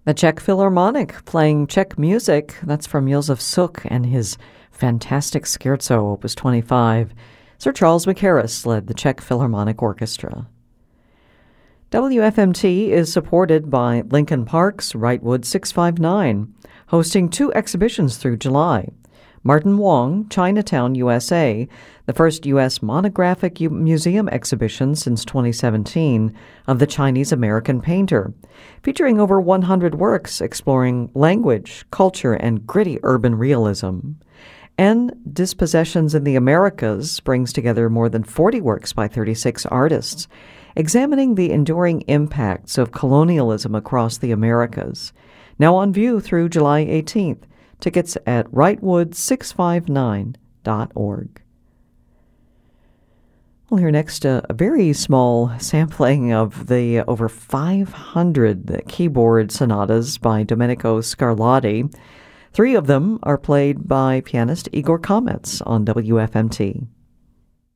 The Czech Philharmonic playing Czech music. That's from Josef Suk and his fantastic scherzo, Opus 25. Sir Charles Mackerras led the Czech Philharmonic Orchestra. WFMT is supported by Lincoln Parks, Wrightwood 659, hosting 2 exhibitions through July. Martin Wong, Chinatown, USA, the first U.S. monographic museum exhibition since 2017 of the Chinese-American painter, featuring over 100 works exploring language, culture, and gritty urban realism. And Dispossessions in the Americas brings together more than 40 works by 36 artists, examining the enduring impacts of colonialism across the Americas. Now on view through July 18th. Tickets at wrightwood659.org. We'll hear next a very small sampling of the over 500 keyboard sonatas by Domenico Scarlatti. 3 of them are played by pianist Igor Kamets on WFMT.